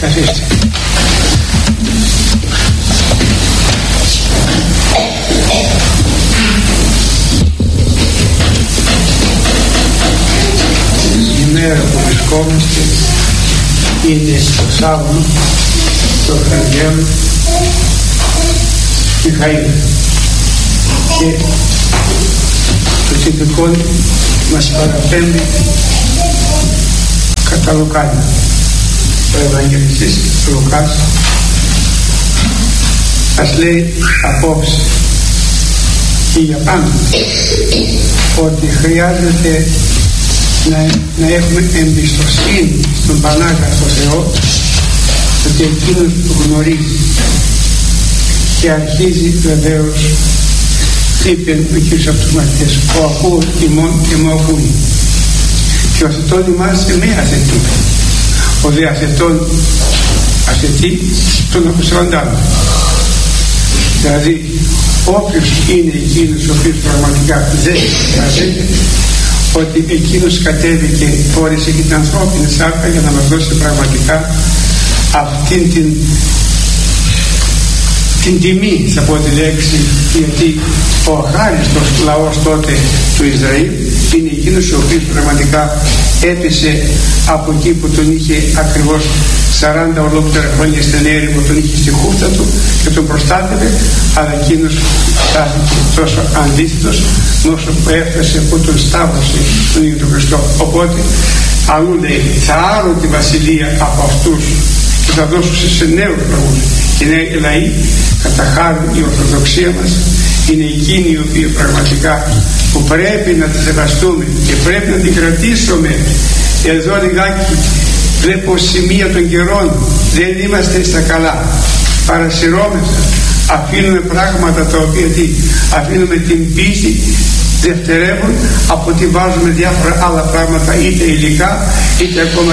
Καθίστε. Η μέρα που βρισκόμαστε είναι στο Σάββατο του Αρχαγγέλου Μιχαήλ και το τυπικό μας παραπέμπει κατά Λουκάνη. Ο Ευαγγελιστής Λουκάς μας λέει απόψε και για πάντα ότι χρειάζεται να έχουμε εμπιστοσύνη στον Πανάγαθο Θεό, ότι εκείνος που γνωρίζει και αρχίζει βεβαίως, είπε ο Κύριος από τους μαθητές, ο ακούω ημών και μου ακούει και ο αθετών ημάς με αθετούν, ο δε αθετών αθετεί τον αποσυλλαντάμε. Δηλαδή όποιος είναι εκείνος ο οποίος πραγματικά δεν χρειάζεται, ότι εκείνος κατέβηκε, φόρησε και την ανθρώπινη σάρκα για να μας δώσει πραγματικά αυτήν την τιμή, θα πω τη λέξη, γιατί ο αχάριστος λαός τότε του Ισραήλ είναι εκείνος ο οποίος πραγματικά έπεσε από εκεί που τον είχε ακριβώς 40 ολόκληρα χρόνια στην έρημο, τον είχε στη χούφτα του και τον προστάτευε, αλλά εκείνος στάθηκε τόσο αντίθετος όσο που έφτασε που τον σταύρωσε τον ίδιο τον Χριστό. Οπότε αλλού λέει, θα άρω τη βασιλεία από αυτούς και θα δώσω σε νέους λαούς. Και νέοι λαοί, κατά χάρη η Ορθοδοξία μας είναι εκείνη η οποία πραγματικά που πρέπει να τη σεβαστούμε και πρέπει να την κρατήσουμε. Εδώ λιγάκι βλέπω σημεία των καιρών, δεν είμαστε στα καλά, παρασυρώμεθα, αφήνουμε πράγματα τα οποία αφήνουμε την πίστη, δευτερεύουν από ότι βάζουμε διάφορα άλλα πράγματα, είτε υλικά είτε ακόμα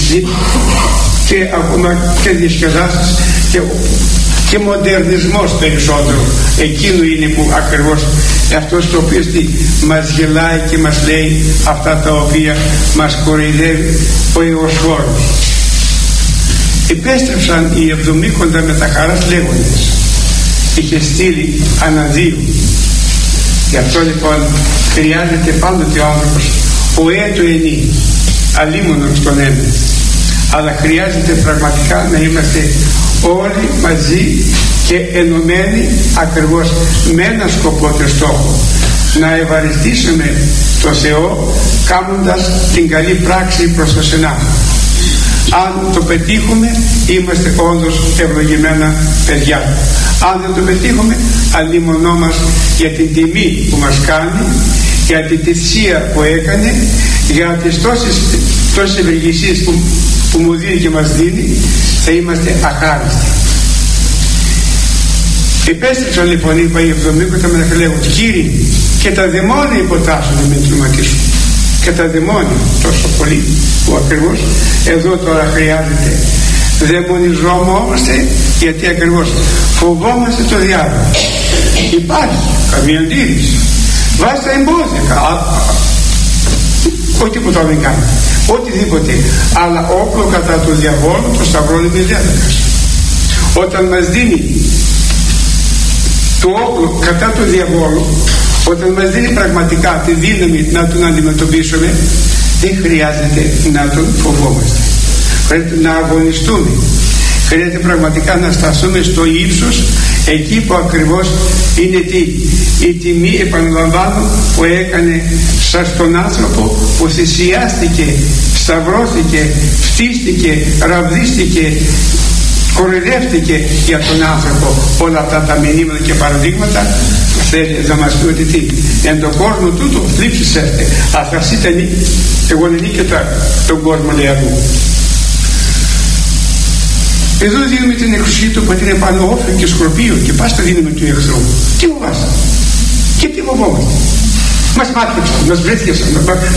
και ακόμα και διασκεδάσεις και μοντερνισμός περισσότερο. Εκείνο είναι που ακριβώς αυτός το οποίο μας γελάει και μας λέει αυτά τα οποία μας κοροϊδεύει ο Ιωσφόρος. Επέστρεψαν οι Εβδομήκοντα με τα χαράς λέγοντες, είχε στείλει αναδύο. Γι' αυτό λοιπόν χρειάζεται πάντοτε ο άνθρωπος ο έτο ενή, αλίμονος στον ένα, αλλά χρειάζεται πραγματικά να είμαστε όλοι μαζί και ενωμένοι ακριβώς με ένα σκοπό και στόχο, να ευαριστήσουμε το Θεό κάνοντας την καλή πράξη προς το Σενά. Αν το πετύχουμε είμαστε όντως ευλογημένα παιδιά. Αν δεν το πετύχουμε αλίμονό μας για την τιμή που μας κάνει, για την θυσία που έκανε, για τις τόσες ευεργησίες που μου δίνει και μας δίνει, θα είμαστε αχάριστοι. Επέστρεψαν λοιπόν, είπα, οι Εβδομήκοντα με να λέγουν, Κύριε, και τα δαιμόνια υποτάσσονται με την οματί σου. Και τα δαιμόνια τόσο πολύ που ακριβώς εδώ τώρα χρειάζεται. Δαιμονιζόμαστε γιατί ακριβώς φοβόμαστε το διάβολο. Υπάρχει καμία αντίρρηση, βάζει τα εμπόδια, όχι τίποτα δεν κάνει, οτιδήποτε, αλλά όπλο κατά του διαβόλου το σταυρώνει με διάδεκας. Όταν μας δίνει το όπλο κατά του διαβόλου, όταν μας δίνει πραγματικά τη δύναμη να τον αντιμετωπίσουμε, δεν χρειάζεται να τον φοβόμαστε. Χρειάζεται να αγωνιστούμε, χρειάζεται πραγματικά να σταθούμε στο ύψος, εκεί που ακριβώς είναι η τιμή, επαναλαμβάνω, που έκανε στον άνθρωπο που θυσιάστηκε, σταυρώθηκε, φτύστηκε, ραβδίστηκε, κοροϊδεύτηκε για τον άνθρωπο. Όλα αυτά τα μηνύματα και παραδείγματα θέλει να μας πει ότι εν τον κόσμο τούτο θλίψεις έρθε, αθρασίτε εγώ νίκητα τον κόσμο, λέει αλλού. Εδώ δίνουμε την εξουσία του πατήρ επάνω όφελ και σκορπίο και πας το δίνουμε του εχθρού. Τι φοβάσαι και τι φοβόμαστε? Μας μάτρεψαν, μας βρέθιασαν,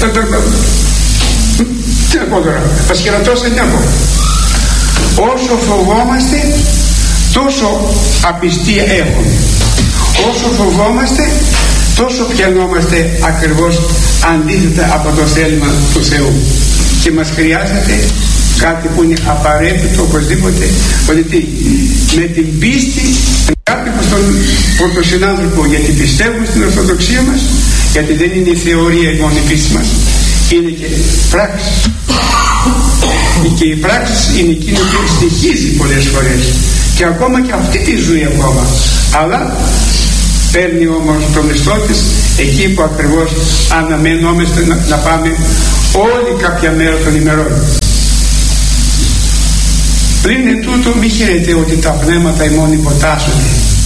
τι να πω τώρα, μας χειρατώσαν, τι να πω. Όσο φοβόμαστε τόσο απιστία έχουμε. Όσο φοβόμαστε τόσο πιανόμαστε ακριβώς αντίθετα από το θέλημα του Θεού και μας χρειάζεται κάτι που είναι απαραίτητο οπωσδήποτε, ότι με την πίστη κάποιοι στον πρωτοσυνάνθρωπο, γιατί πιστεύουμε στην Ορθοδοξία μας, γιατί δεν είναι η θεωρία μόνο η πίστη μας, είναι και πράξη. Και η πράξη είναι εκείνη που στοιχίζει πολλές φορές και ακόμα και αυτή τη ζωή ακόμα, αλλά παίρνει όμως το μισθό της εκεί που ακριβώς αναμενόμαστε να πάμε όλη κάποια μέρα των ημερών. Πλην εν τούτο μη χαίρετε ότι τα πνεύματα ημών υποτάσσονται.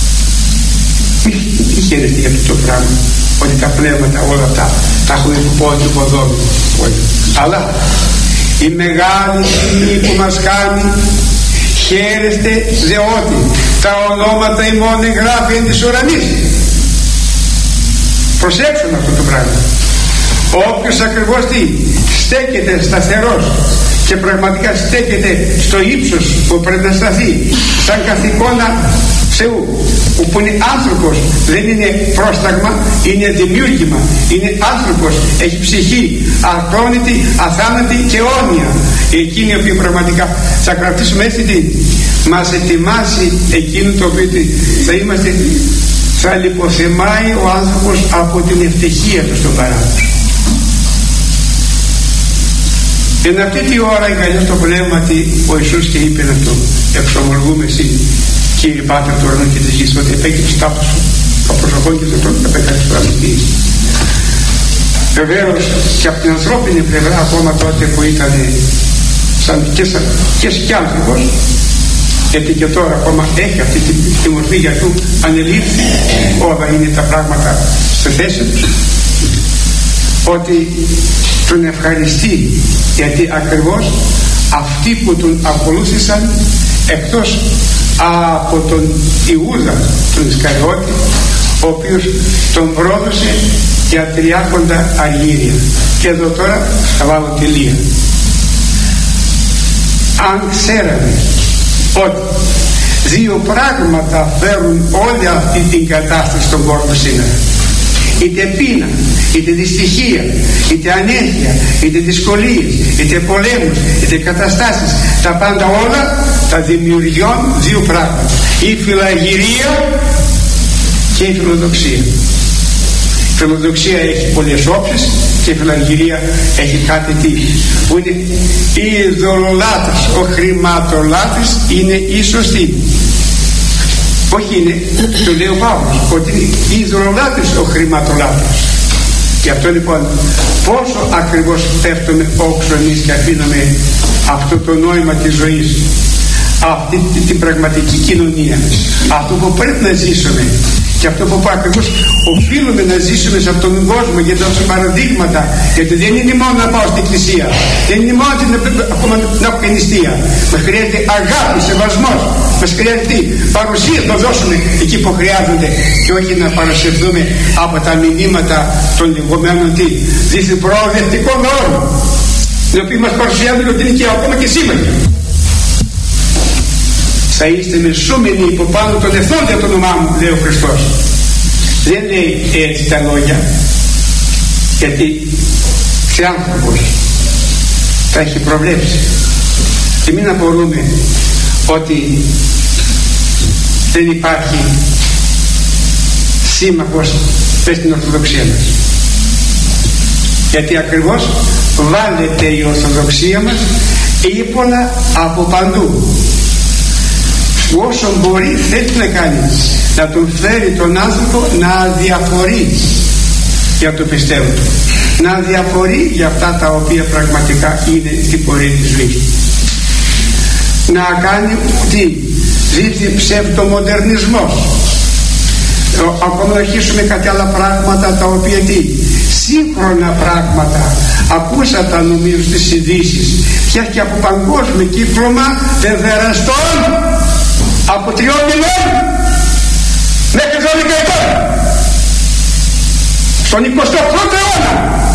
Μη χαίρετε για αυτό το πράγμα, ότι τα πνεύματα όλα αυτά τα έχουμε πόδι του ποδόμου. Αλλά η μεγάλη τιμή που μας κάνει, χαίρεστε διότι τα ονόματα ημών εγγράφει εν της ουρανής. Προσέξτε αυτό το πράγμα. Όποιος ακριβώς τι στέκεται σταθερός και πραγματικά στέκεται στο ύψος που πρέπει να σταθεί, σαν καθηκόνα Θεού, που είναι άνθρωπος, δεν είναι πρόσταγμα, είναι δημιούργημα, είναι άνθρωπος, έχει ψυχή ακρόνητη, αθάνατη και αιώνια, εκείνη η οποία πραγματικά θα κρατήσουμε έτσι τι μας ετοιμάσει εκείνο το οποίο θα είμαστε, θα λιποθεμάει ο άνθρωπος από την ευτυχία του στον παράδοσο. Εν αυτή τη ώρα εγκαλιάς το πνεύμα ο Ιησούς και είπε αυτό, εξομολογούμε εσύ Κύριε Πάτερ του ουρανού και της γης, ότι επέκυψε τάπος σου το προσωπό και το τρόπο και επέκυψε το αμυντή. Βεβαίως και από την ανθρώπινη πλευρά, ακόμα τότε που ήταν και άνθρωπος, γιατί και τώρα ακόμα έχει αυτή τη μορφή για του ανελήφθη, όλα είναι τα πράγματα στη θέση τους, ότι τον ευχαριστεί, γιατί ακριβώς αυτοί που τον ακολούθησαν, εκτός από τον Ιούδα τον Ισκαριώτη, ο οποίος τον πρόδωσε για 30 αργύρια. Και εδώ τώρα θα βάλω τελεία. Αν ξέραμε ότι δύο πράγματα φέρουν όλη αυτή την κατάσταση στον κόσμο σήμερα, είτε πείνα, είτε δυστυχία, είτε ανέχεια, είτε δυσκολίες, είτε πολέμους, είτε καταστάσεις, τα πάντα όλα τα δημιουργούν δύο πράγματα: η φιλαγυρία και η φιλοδοξία. Η φιλοδοξία έχει πολλές όψεις και η φιλαγυρία έχει κάτι τι που είναι η ειδωλολάτρης, ο χρηματολάτρης είναι η σωστή. Όχι είναι, το λέει ο Παύλος, ότι είναι η ειδωλολάτρης ο χρηματολάτρης. Γι' αυτό λοιπόν πόσο ακριβώς πέφτουμε όξω εμείς και αφήνουμε αυτό το νόημα της ζωής, αυτή την πραγματική κοινωνία, αυτό που πρέπει να ζήσουμε και αυτό που ακριβώς οφείλουμε να ζήσουμε σε αυτόν τον κόσμο, για τα παραδείγματα, γιατί δεν είναι μόνο να πάω στην εκκλησία, δεν είναι μόνο ακόμα να έχω νηστεία. Μας χρειάζεται αγάπη, σεβασμός, μας χρειάζεται παρουσία να δώσουμε εκεί που χρειάζονται και όχι να παρασυρθούμε από τα μηνύματα των λεγόμενων δίθεν προοδευτικών όρων, οι οποίοι μας παρουσιάζουν ότι είναι και ακόμα και σήμερα. Θα είστε μεσούμενοι υπό πάνω των εθνών για το όνομά μου, λέει ο Χριστός. Δεν λέει έτσι τα λόγια, γιατί σε άνθρωπος τα έχει προβλέψει. Και μην απορούμε ότι δεν υπάρχει σύμμαχος μες στην Ορθοδοξία μας, γιατί ακριβώς βάλετε η Ορθοδοξία μας ύπολα από παντού. Όσο μπορεί θέλει να κάνει, να τον φέρει τον άνθρωπο να αδιαφορεί για το πιστεύω του, να αδιαφορεί για αυτά τα οποία πραγματικά είναι την πορεία της ζωής, να κάνει τι δίθει ψευτομοντερνισμός, ακόμα να αρχίσουμε κάτι άλλα πράγματα τα οποία τι σύγχρονα πράγματα. Ακούσατε νομίζω στις ειδήσεις πια και από παγκόσμιο κύκλωμα παιδεραστών από 3 μηνών μέχρι 12 ετών στον 21ο αιώνα.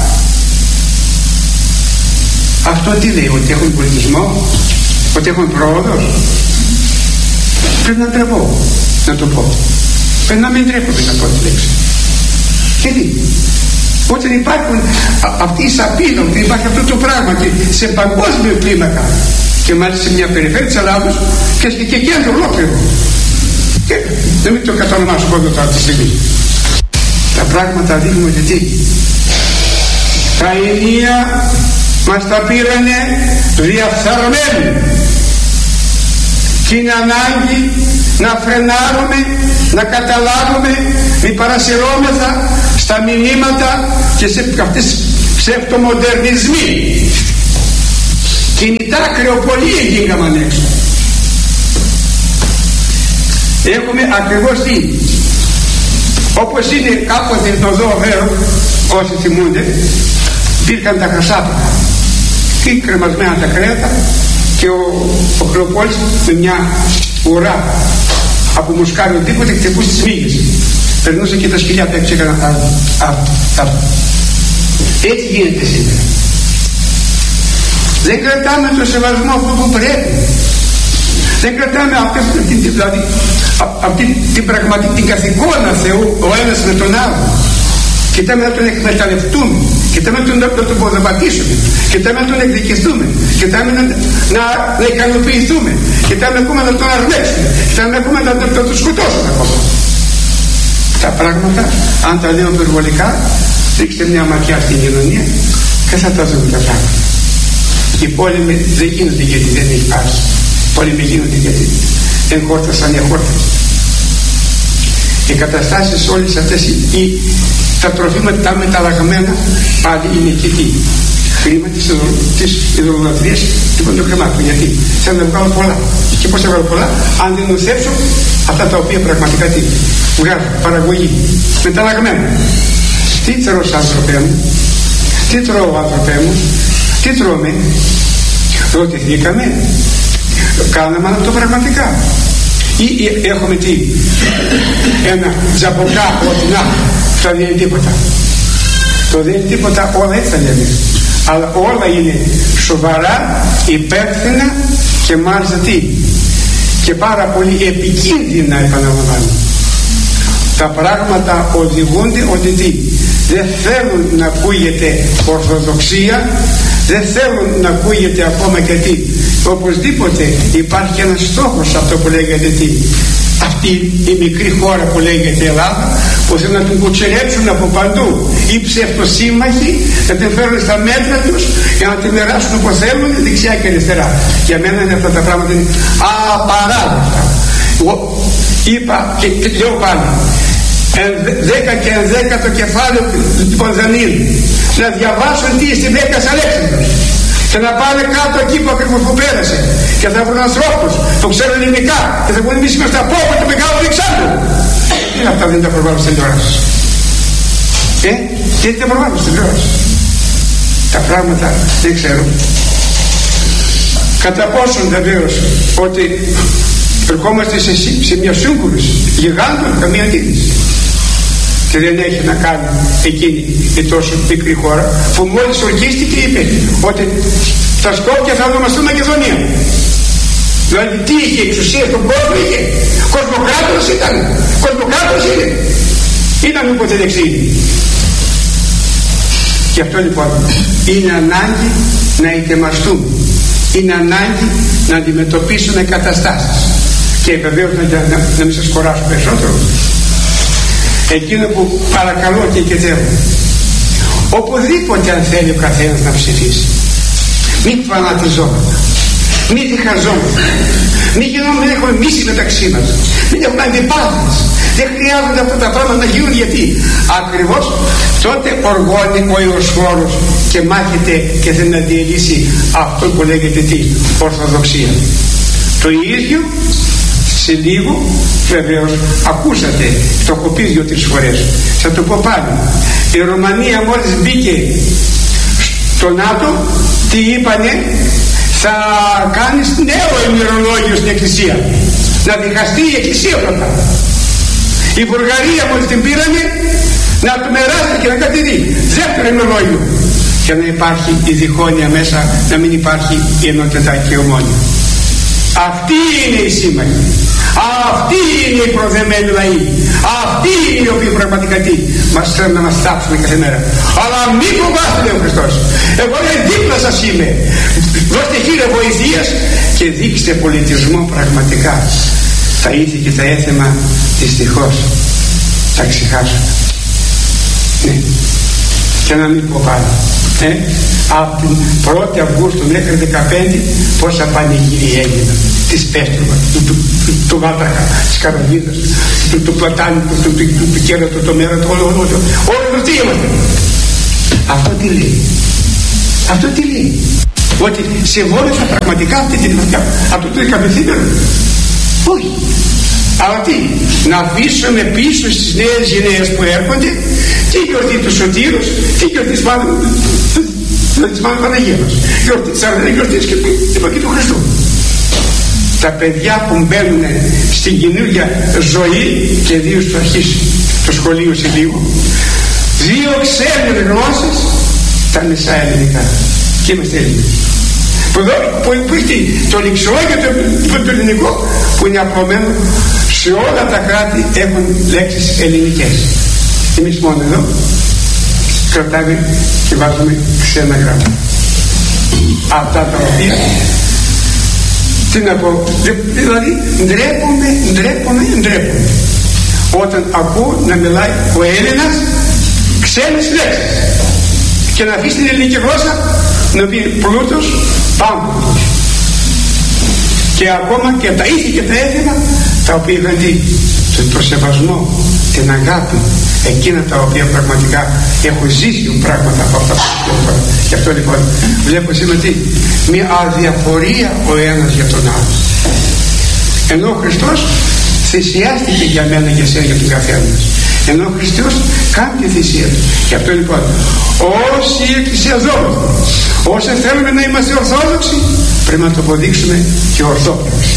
Αυτό τι λέει? Ότι έχουν πολιτισμό, ότι έχουν πρόοδος? Πρέπει να ντρεπώ να το πω, πρέπει να μην ντρέπομαι να πω τη λέξη. Γιατί όταν υπάρχουν αυτή η σαπίνα, ότι υπάρχει αυτό το πράγμα και σε παγκόσμιο κλίμακα και μάλιστα σε μια περιφέρεια της Ελλάδος και κέντρο ολόκληρο. Και δεν μην το κατονομάσω πότε τώρα τη στιγμή. Τα πράγματα δείχνουν ότι τι? Τα ενία μας τα πήρανε διαφθαρμένοι και είναι ανάγκη να φρενάρουμε, να καταλάβουμε, μη παρασυρώμεθα στα μηνύματα και σε αυτές τις ψευτομοντερνισμοί. Κινητά κρεοπολία γίναμε έξω. Έχουμε ακριβώς τι? Όπως είναι κάποτε το Δώβερο, όσοι θυμούνται, υπήρχαν τα χρυσάφυλλα και κρεμασμένα τα κρέατα και ο Κρεοπόλης με μια ουρά από μουσκάριο τίποτε χτυπούσε τις μύγες. Περνούσε και τα σκυλιά τα έξω έκαναν έτσι γίνεται σήμερα. Δεν κρατάμε το σεβασμό αυτό που πρέπει. Δεν κρατάμε αυτή την πραγματική την καθηκόνα Θεού ο ένας με τον άλλο. Κοιτάμε να τον εκμεταλλευτούμε, κοιτάμε να τον ποδοπατήσουμε, κοιτάμε να τον εκδικηθούμε, κοιτάμε να ικανοποιηθούμε, κοιτάμε ακόμα να τον αρνέψουμε, κοιτάμε ακόμα να τον σκοτώσουμε ακόμα. Τα πράγματα, αν τα λέω υπερβολικά, ρίξτε μια ματιά στην κοινωνία και θα τα δούμε τα πράγματα. Οι πόλεμοι δεν γίνονται γιατί δεν υπάρχει. Οι πόλεμοι γίνονται γιατί εγχόρτασαν οι εχόρτασαν. Οι καταστάσεις όλες αυτές, τα τροφήματα τα μεταλλαγμένα πάλι είναι και τι? Χρήμα της ιδεολατρίας λοιπόν των χρημάτων. Γιατί θέλω να βγάλω πολλά. Και πώς θα βγάλω πολλά? Αν δεν νοθεύσω αυτά τα οποία πραγματικά τι βγάζω, παραγωγή, μεταλλαγμένα. Τι τρως άνθρωπέ μου? Τι τρώω άνθρωπέ μου? Τι τρώμε? Ρωτηθήκαμε? Κάναμε αυτό πραγματικά? Ή έχουμε τι? Ένα τζαμποκά ότι να, αυτό δεν είναι τίποτα. Το δεν είναι τίποτα, όλα έτσι θα λέμε. Αλλά όλα είναι σοβαρά, υπεύθυνα και μάλιστα τι? Και πάρα πολύ επικίνδυνα, επαναλαμβάνω. Τα πράγματα οδηγούνται ότι τι? Δεν θέλουν να ακούγεται ορθοδοξία, δεν θέλουν να ακούγεται ακόμα και τι? Οπωσδήποτε υπάρχει και ένας στόχος σε αυτό που λέγεται τι? Αυτή η μικρή χώρα που λέγεται Ελλάδα, που θέλουν να την κουτσερέψουν από παντού οι ψευτοσύμμαχοι, να την φέρουν στα μέτρα τους για να την μοιράσουν όπως θέλουν δεξιά και αριστερά. Για μένα είναι αυτά τα πράγματα απαράδεκτα. Είπα και λέω πάλι 10 και 11ο κεφάλαιο λοιπόν Δανείλ, να διαβάσουν τι στην 10 Αλέξανδρος και να πάνε κάτω εκεί που ακριβώς που πέρασε και θα βρουν ανθρώπους που ξέρουν ελληνικά και θα πούνε εμείς είμαστε από όπου του Μεγάλου Αλεξάνδρου. Τι αυτά δεν τα προβάλλουν στην τηλεόραση? Γιατί τα προβάλλουν στην τηλεόραση? Τα πράγματα δεν ξέρω κατά πόσον βεβαίως ότι ερχόμαστε σε μια σύγκρουση γιγάντων, καμία αντίθεση. Και δεν έχει να κάνει εκείνη η τόσο μικρή χώρα που μόλις ορκίστηκε είπε ότι τα Σκόπια θα ονομαστούν Μακεδονία. Δηλαδή τι είχε εξουσία στον κόσμο? Είχε κοσμοκράτορας, ήταν κοσμοκράτορας, ήταν μήποτε δεξίνη. Γι' αυτό λοιπόν είναι ανάγκη να ετοιμαστούμε, είναι ανάγκη να αντιμετωπίσουμε καταστάσεις. Και βεβαίως να μην σας κουράσω περισσότερο, εκείνο που παρακαλώ και θέλω, οπουδήποτε αν θέλει ο καθένας να ψηφίσει, μην φανατιζόμαστε, μην διχαζόμαστε, μην έχουμε μίση μεταξύ μας, μην έχουμε αντιπάθειες. Δεν χρειάζονται αυτά τα πράγματα να γίνουν. Γιατί ακριβώς τότε οργώνει ο Ιωσφόρος και μάχεται και θέλει να διελύσει αυτό που λέγεται τι? Ορθοδοξία. Το ίδιο σε λίγο, βεβαίως ακούσατε, το έχω πει 2-3 φορές, θα το πω πάλι. Η Ρωμανία μόλις μπήκε στο ΝΑΤΟ, τι είπανε? Θα κάνεις νέο ημερολόγιο στην Εκκλησία, να διχαστεί η Εκκλησία πρώτα. Η Βουλγαρία μόλις την πήρανε, να του μεράσει και να κάνει τι? Δεύτερο ημερολόγιο, για να υπάρχει η διχόνοια μέσα, να μην υπάρχει η ενότητα και η ομόνοια. Αυτοί είναι οι σύμμαχοι. Αυτοί είναι οι προδεμένοι λαοί, αυτοί είναι οι οποίοι πραγματικά μας θέλουν να μας θάψουν κάθε μέρα. Αλλά μην φοβάστε, λέει ο Χριστός, εγώ δίπλα σας είμαι. Δώστε χείρα βοηθείας και δείξτε πολιτισμό πραγματικά. Τα ήθη και τα έθιμα δυστυχώς τα ξεχάσουν. Ναι. Και να μην πω πάλι. Από την 1η Αυγούστου μέχρι 15 πόσα πανηγύρια έγιναν της Πέστρουμα, του Βάτρακα, της Καραβίδας, του Πλατάνη, του Κέρατο, το Μέρατο, όλοι αυτοί είμαστε. Αυτό τι λέει? Αυτό τι λέει? Ότι σεβόμεθα πραγματικά αυτό το δεκαπενθήμερο? Όχι. Αλλά τι? Να αφήσουμε πίσω στις νέες γενναίες που έρχονται τη γιορτή του Σωτήρους, τη γιορτή της Μάνας Παναγίας, γιορτή της Αρδένης γιορτής και του Χριστού. Τα παιδιά που μπαίνουν στην καινούργια ζωή και δύο στο αρχής του σχολείου σε λίγο, δύο ξένες γλώσσες, τα μισά ελληνικά. Και είμαστε Έλληνες. Που έχει το λεξιό και το ελληνικό που είναι απλωμένο σε όλα τα κράτη, έχουν λέξεις ελληνικές. Εμείς μόνο εδώ κρατάμε και βάζουμε ξένα γράμματα. Αυτά τα οποία, τι να πω, δηλαδή ντρέπομαι όταν ακούω να μιλάει ο Έλληνας ξένες λέξεις και να αφήσει την ελληνική γλώσσα να πει πλούτος, πάμπλουτος. Και ακόμα και τα ήθη και τα έθιμα τα οποία είχαν το σεβασμό, την αγάπη, εκείνα τα οποία πραγματικά έχω ζήσει πράγματα από αυτά που είπα. Γι' αυτό λοιπόν βλέπω σήμερα μια αδιαφορία ο ένας για τον άλλο. Ενώ ο Χριστός θυσιάστηκε για μένα και εσένα, για τον καθένα μας. Ενώ ο Χριστός κάνει τη θυσία του. Γι' αυτό λοιπόν όσοι εκκλησιαζόμαστε, όσοι θέλουμε να είμαστε ορθόδοξοι, πρέπει να το αποδείξουμε και ορθόδοξοι.